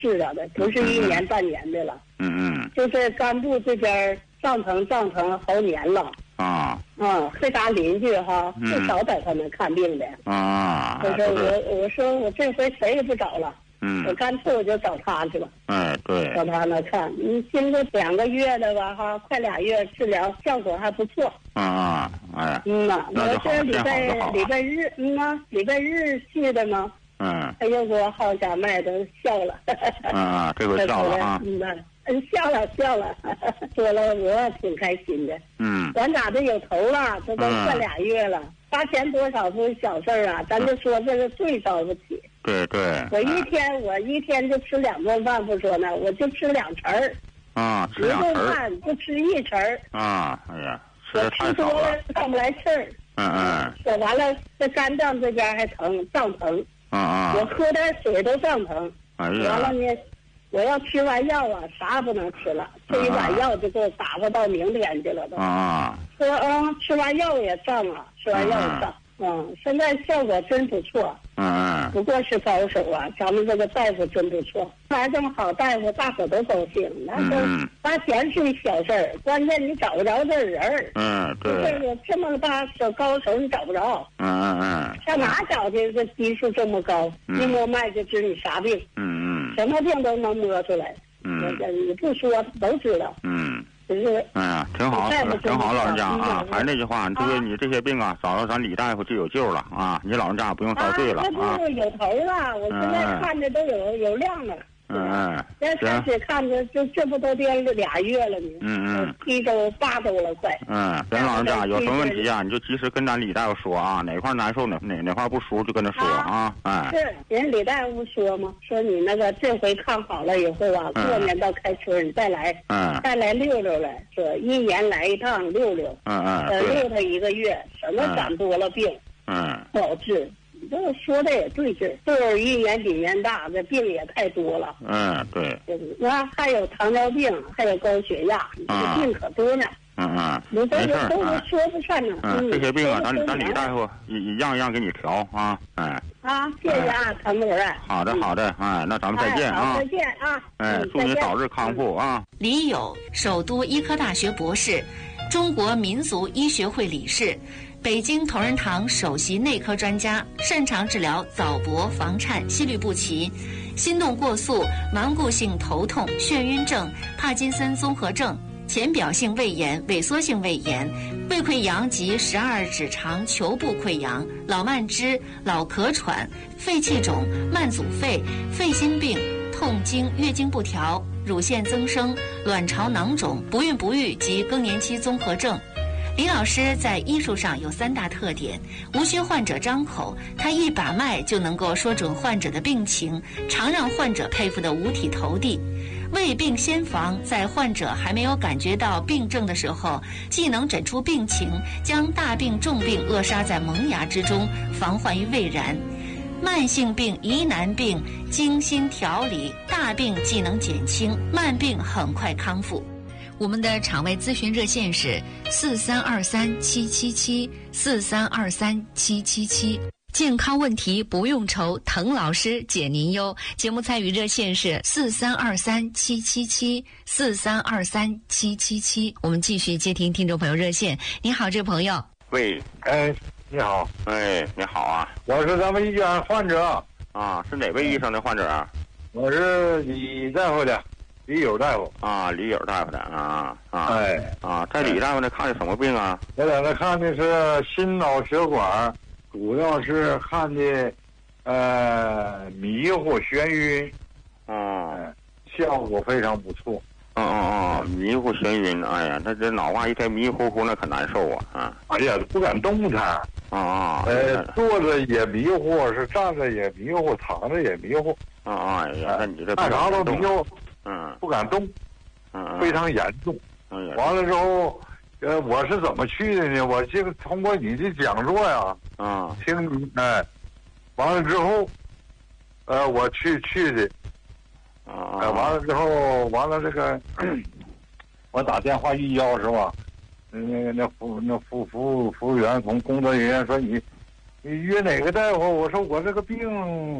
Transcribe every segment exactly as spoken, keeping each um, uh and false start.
治疗的，不是一年半年的了。 嗯嗯。 就是肝部这边胀疼胀疼好年了。 啊。 嗯，这嘎邻居哈，不少在他们看病的。 啊。 就是我我说我这回谁也不找了。 嗯。 我干脆我就找他去了。 哎，对。 找他那看，嗯，经过两个月的吧哈，快俩月治疗效果还不错。 啊啊，哎。 嗯呐，我这礼拜礼拜日，嗯呐，礼拜日去的嘛。 嗯。 他又给我号下脉都笑了。 啊，这回笑了啊。 嗯呐，嗯，笑了笑了，说了我挺开心的。 嗯。 咱咋的有头了？这都快俩月了，花钱多少不是小事儿啊，咱就说这个最着不起。 对对。 我一天我一天就吃两顿饭不说呢，我就吃两成儿。 啊，吃两成儿。 一顿饭就吃一成儿。 啊，哎呀，吃我的太少吃多了了。 上不来气儿。 嗯嗯。 说完了，这肝脏这边还疼，胀疼。 嗯嗯。 我喝点水都胀疼。 哎呀。 完了呢，我要吃完药啊，啥也不能吃了。这一碗药就给我打发到明天去了都。 啊。 说嗯，吃完药也胀啊，吃完药也胀。嗯，现在效果真不错。 嗯嗯。 不过是高手啊，咱们这个大夫真不错。来这么好大夫，大伙都高兴。那都花钱是小事儿，关键你找不着这人儿。 嗯，对。 这个这么大手高手你找不着。 嗯嗯嗯。 上哪找去？这基数这么高，一摸脉就知你啥病。 嗯嗯。 什么病都能摸出来。 嗯。 你不说都知道。 嗯。 就是。 哎呀，挺好，挺好，老人家啊，还是那句话，这个你这些病啊，找到咱李大夫就有救了啊，你老人家不用遭罪了啊。 这不有头了，我现在看着都有有亮了。 嗯嗯。 那开始看着就这不都颠了俩月了呢？ 嗯嗯。 七周八周了快。 嗯，咱老人家有什么问题啊，你就及时跟咱李大夫说啊，哪块难受哪哪哪块不舒服就跟他说啊。哎。 是，人李大夫说嘛，说你那个这回看好了以后啊，过年到开春你再来。 嗯。 再来溜溜来，说一年来一趟溜溜。 嗯嗯。 呃，溜他一个月，什么长多了病。 嗯。 不好治。你这说的也对劲，岁数一年比年大，这病也太多了。 嗯，对。 那还有糖尿病，还有高血压，这病可多呢。 嗯嗯， 没事儿， 都说不上呢。 嗯，这些病啊，咱咱李大夫一一样一样给你调啊，哎。 啊，谢谢啊，陈主任。 好的好的，哎，那咱们再见啊。 再见啊。 哎，祝你早日康复啊。 李友，首都医科大学博士，中国民族医学会理事。北京同仁堂首席内科专家，擅长治疗早搏、房颤、心律不齐、心动过速、顽固性头痛、眩晕症、帕金森综合症、浅表性胃炎、萎缩性胃炎、胃溃疡及十二指肠球部溃疡、老慢支、老咳喘、肺气肿、慢阻肺、肺心病、痛经、月经不调、乳腺增生、卵巢囊肿、不孕不育及更年期综合症。李老师在医术上有三大特点，无需患者张口，他一把脉就能够说准患者的病情，常让患者佩服得五体投地。未病先防，在患者还没有感觉到病症的时候，既能诊出病情，将大病重病扼杀在萌芽之中，防患于未然。慢性病、疑难病精心调理，大病既能减轻，慢病很快康复。我们的场外咨询热线是四三二三七七七四三二三七七七，健康问题不用愁，滕老师解您忧。节目参与热线是四三二三七七七四三二三七七七。我们继续接听听众朋友热线。你好，这位朋友。 喂，哎，你好， 哎，你好啊， 我是咱们医院患者啊，是哪位医生的患者啊？ 我是李大夫的。李友大夫啊，李友大夫的啊啊， 哎啊，在李大夫那看的什么病啊？ 我在那看的是心脑血管，主要是看的呃迷糊眩晕， 啊、 嗯，效果非常不错。 嗯嗯嗯，迷糊眩晕，哎呀，那这脑瓜一天迷糊糊，那可难受啊啊！ 哎呀，不敢动弹。 啊啊， 呃，坐着也迷糊，是站着也迷糊，躺着也迷糊。 啊啊，哎呀，那你这干啥都迷糊。 嗯， 不敢动， 嗯， 非常严重。 嗯， 完了之后，呃，我是怎么去的呢？我这个通过你的讲座呀， 啊， 听你哎，完了之后，呃，我去去的， 啊， 呃，完了之后，完了这个，我打电话一要是吧？那个那服那服服务服务员从工作人员说你，你约哪个大夫？我说我这个病。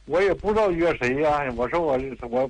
我也不知道约谁呀、我说我我